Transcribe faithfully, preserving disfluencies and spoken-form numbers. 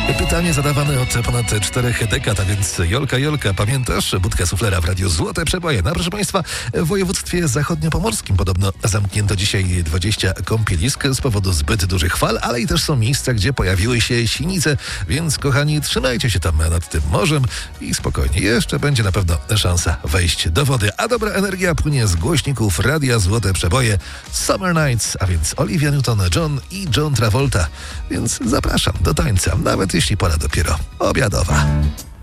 Pytanie zadawane od ponad czterech dekad, a więc Jolka, Jolka, pamiętasz? Budka suflera w Radiu Złote Przeboje. No proszę Państwa, w województwie zachodniopomorskim podobno zamknięto dzisiaj dwadzieścia kąpielisk z powodu zbyt dużych fal, ale i też są miejsca, gdzie pojawiły się sinice, więc kochani, trzymajcie się tam nad tym morzem i spokojnie, jeszcze będzie na pewno szansa wejść do wody. A dobra energia płynie z głośników Radia Złote Przeboje Summer Nights, a więc Olivia Newton-John i John Travolta, więc zapraszam do tańca, nawet jeśli pora dopiero obiadowa.